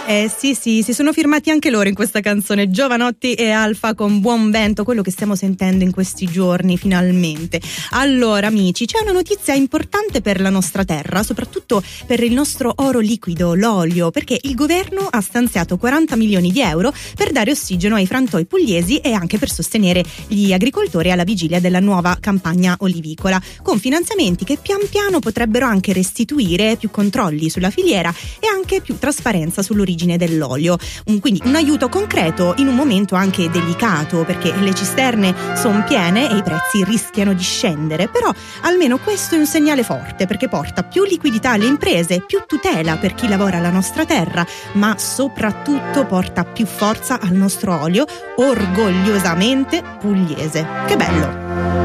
Sì, si sono firmati anche loro in questa canzone, Jovanotti e Alfa con Buon Vento, quello che stiamo sentendo in questi giorni finalmente. Allora amici, c'è una notizia importante per la nostra terra, soprattutto per il nostro oro liquido, l'olio, perché il governo ha stanziato 40 milioni di euro per dare ossigeno ai frantoi pugliesi e anche per sostenere gli agricoltori alla vigilia della nuova campagna olivicola, con finanziamenti che pian piano potrebbero anche restituire più controlli sulla filiera e anche più trasparenza sull'origine dell'olio. Quindi un aiuto concreto in un momento anche delicato, perché le cisterne sono piene e i prezzi rischiano di scendere, però almeno questo è un segnale forte, perché porta più liquidità alle imprese, più tutela per chi lavora alla nostra terra, ma soprattutto porta più forza al nostro olio orgogliosamente pugliese. Che bello!